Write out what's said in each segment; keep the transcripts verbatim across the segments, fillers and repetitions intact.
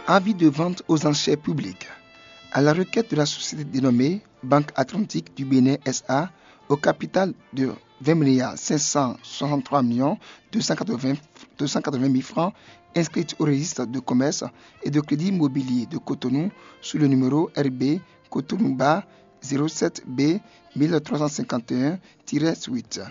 Avis de vente aux enchères publiques. À la requête de la société dénommée Banque Atlantique du Bénin S A au capital de vingt milliards cinq cent soixante-trois millions deux cent quatre-vingt mille francs inscrite au registre de commerce et de crédit immobilier de Cotonou sous le numéro R B Cotonou-Bas zéro sept B mille trois cent cinquante et un huit.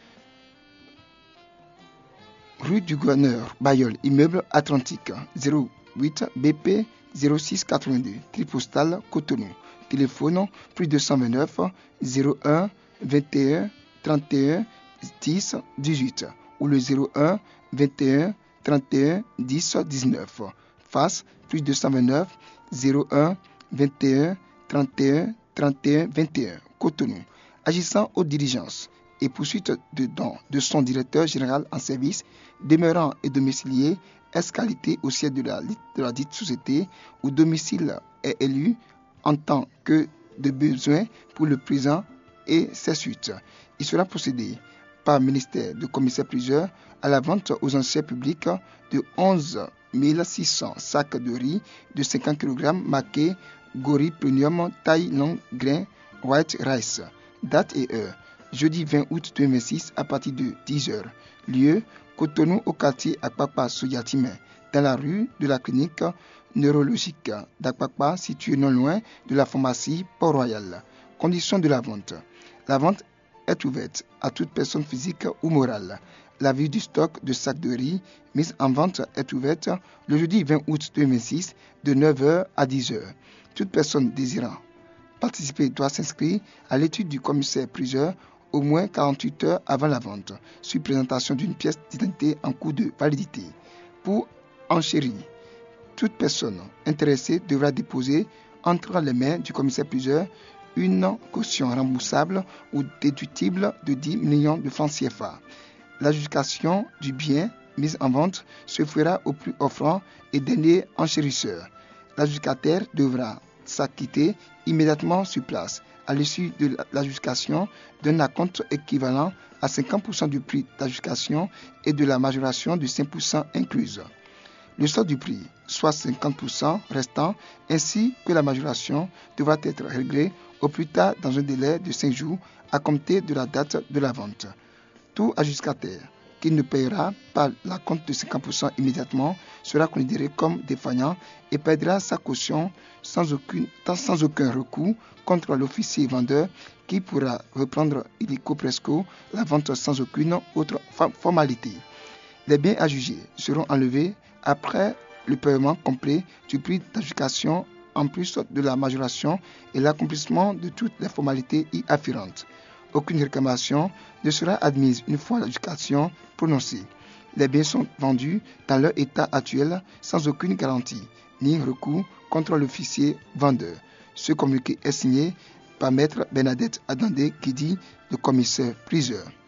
Rue du Gouverneur Bayeul, immeuble Atlantique zéro huit B P zéro six quatre-vingt-deux, Tripostale Cotonou. Téléphone plus deux cent vingt-neuf zéro un vingt et un trente et un dix dix-huit ou le zéro un vingt et un trente et un dix dix-neuf. Face plus deux cent vingt-neuf zéro un vingt et un trente et un trente et un vingt et un Cotonou. Agissant aux diligences et poursuite de don de son directeur général en service, demeurant et domicilié escalité au siège de la, de la dite société où domicile est élu en tant que de besoin pour le présent et ses suites. Il sera procédé par ministère de commissaire-priseur à la vente aux enchères publiques de onze mille six cents sacs de riz de cinquante kilogrammes marqués Gori Premium taille long grain white rice. Date et heure jeudi vingt août deux mille vingt-six à partir de dix heures. Lieu Cotonou au quartier Akpakpa Soyatime, dans la rue de la clinique neurologique d'Akpakpa située non loin de la pharmacie Port-Royal. Conditions de la vente. La vente est ouverte à toute personne physique ou morale. La vue du stock de sacs de riz mise en vente est ouverte le jeudi vingt août deux mille vingt-six de neuf heures à dix heures. Toute personne désirant participer doit s'inscrire à l'étude du commissaire-priseur au moins quarante-huit heures avant la vente, sur présentation d'une pièce d'identité en cours de validité. Pour enchérir, toute personne intéressée devra déposer entre les mains du commissaire-priseur une caution remboursable ou déductible de dix millions de francs C F A. L'adjudication du bien mis en vente se fera au plus offrant et dernier enchérisseur. L'adjudicataire devra s'acquitter immédiatement sur place à l'issue de l'adjudication d'un acompte équivalent à cinquante pour cent du prix d'adjudication et de la majoration de cinq pour cent incluse. Le solde du prix, soit cinquante pour cent restant, ainsi que la majoration, devra être réglé au plus tard dans un délai de cinq jours à compter de la date de la vente. Tout adjudicataire qui ne paiera pas l'acompte de cinquante pour cent immédiatement sera considéré comme défaillant et perdra sa caution sans, aucune, sans aucun recours contre l'officier vendeur qui pourra reprendre illico presto la vente sans aucune autre formalité. Les biens à juger seront enlevés après le paiement complet du prix d'adjudication en plus de la majoration et l'accomplissement de toutes les formalités y afférentes. Aucune réclamation ne sera admise une fois l'adjudication prononcée. Les biens sont vendus dans leur état actuel sans aucune garantie ni recours contre l'officier vendeur. Ce communiqué est signé par Maître Bernadette Adandé qui dit le commissaire priseur.